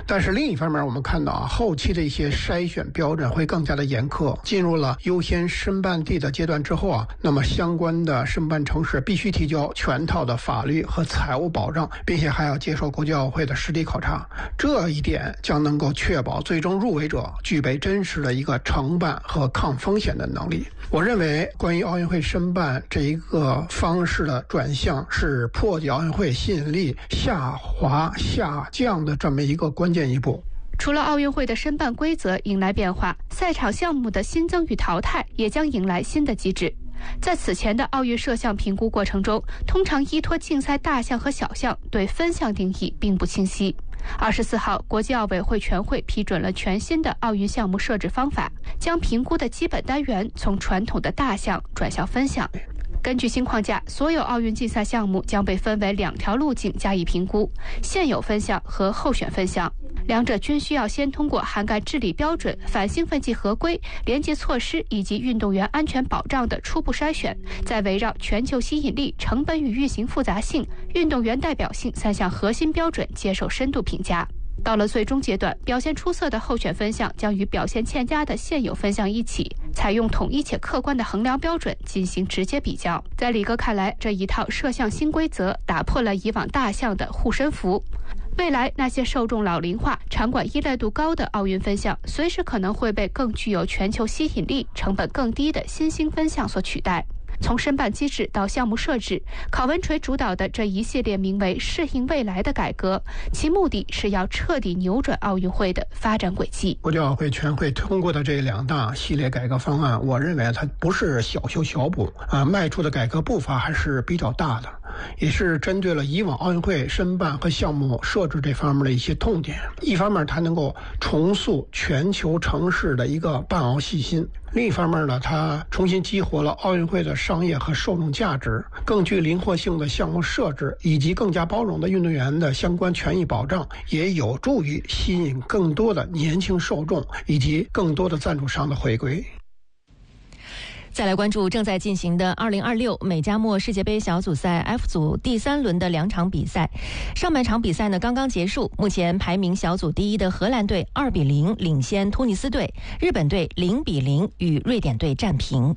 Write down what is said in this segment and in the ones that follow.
但是另一方面，我们看到后期的一些筛选标准会更加的严苛。进入了优先申办地的阶段之后那么相关的申办城市必须提交全套的法律和财务保障，并且还要接受国际奥委会的实地考察。这一点将能够确保最终入围者具备真实的一个承办和抗风险的能力。我认为关于奥运会申办这一个方式的转向是破解奥运会吸引力下降的这么一个关键一步。 除了奥运会的申办规则迎来变化，赛场项目的新增与淘汰也将迎来新的机制。在此前的奥运摄像评估过程中，通常依托竞赛大项和小项，对分项定义并不清晰。24号，国际奥委会全会批准了全新的奥运项目设置方法，将评估的基本单元从传统的大项转向分项。根据新框架，所有奥运竞赛项目将被分为2条路径加以评估：现有分项和候选分项。两者均需要先通过涵盖治理标准、反兴奋剂合规、廉洁措施以及运动员安全保障的初步筛选，再围绕全球吸引力、成本与运行复杂性、运动员代表性3项核心标准接受深度评价。到了最终阶段，表现出色的候选分项将与表现欠佳的现有分项一起，采用统一且客观的衡量标准进行直接比较。在李哥看来，这一套摄像新规则打破了以往大项的护身符。未来那些受众老龄化、场馆依赖度高的奥运分项，随时可能会被更具有全球吸引力、成本更低的新兴分项所取代。从申办机制到项目设置，郝文垂主导的这一系列名为“适应未来”的改革，其目的是要彻底扭转奥运会的发展轨迹。 国际奥委会全会通过的这2大系列改革方案，我认为它不是小修小补迈出的改革步伐还是比较大的，也是针对了以往奥运会申办和项目设置这方面的一些痛点。一方面它能够重塑全球城市的一个办奥信心，另一方面呢，它重新激活了奥运会的商业和受众价值，更具灵活性的项目设置以及更加包容的运动员的相关权益保障，也有助于吸引更多的年轻受众以及更多的赞助商的回归。 再来关注正在进行的2026美加墨世界杯小组赛 F 组第3轮的2场比赛。上半场比赛呢刚刚结束，目前排名小组第1的荷兰队2-0领先突尼斯队，日本队0-0与瑞典队战平。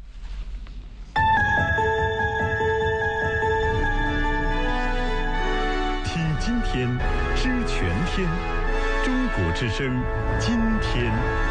听今天，知全天，中国之声，今天。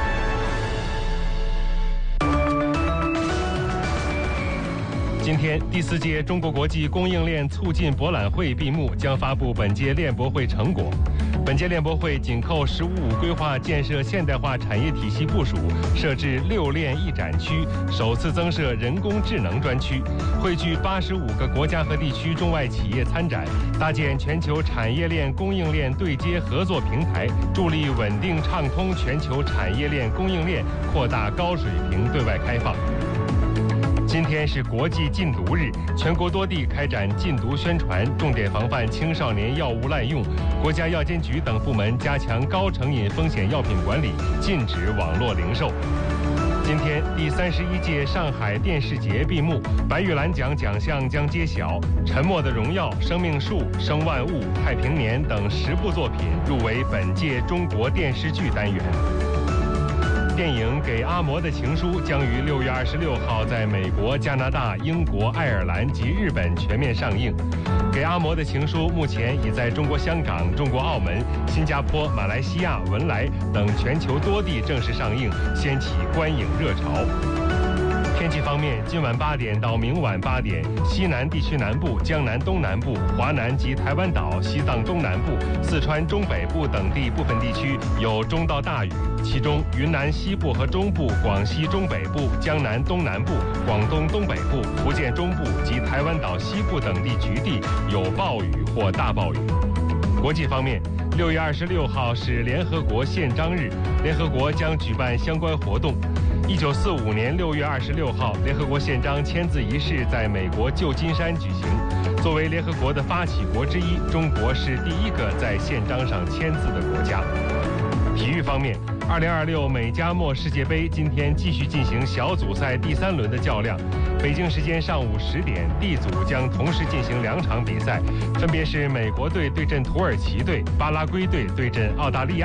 今天，第4届中国国际供应链促进博览会闭幕，将发布本届链博会成果。本届链博会紧扣“十五五”规划建设现代化产业体系部署，设置6链1展区，首次增设人工智能专区，汇聚85个国家和地区中外企业参展，搭建全球产业链供应链对接合作平台，助力稳定畅通全球产业链供应链，扩大高水平对外开放。今天是国际禁毒日，全国多地开展禁毒宣传，重点防范青少年药物滥用。国家药监局等部门加强高成瘾风险药品管理，禁止网络零售。今天，第31届上海电视节闭幕，白玉兰奖奖项将揭晓，《沉默的荣耀》、《生命树》、《生万物》、《太平年》等10部作品入围本届中国电视剧单元。电影《给阿嬷的情书》将于6月26号在美国、加拿大、英国、爱尔兰及日本全面上映。《给阿嬷的情书》目前已在中国香港、中国澳门、新加坡、马来西亚、文莱等全球多地正式上映，掀起观影热潮。天气方面，今晚8点到明晚8点，西南地区南部、江南东南部、华南及台湾岛、西藏东南部、四川中北部等地部分地区有中到大雨，其中云南西部和中部、广西中北部、江南东南部、广东东北部、福建中部及台湾岛西部等地局地有暴雨或大暴雨。国际方面，6月26号是联合国宪章日，联合国将举办相关活动。1945年6月26号，联合国宪章签字仪式在美国旧金山举行。作为联合国的发起国之一，中国是第1个在宪章上签字的国家。体育方面，2026美加墨世界杯今天继续进行小组赛第3轮的较量。北京时间上午10点，D 组将同时进行2场比赛，分别是美国队对阵土耳其队，巴拉圭队对阵澳大利亚。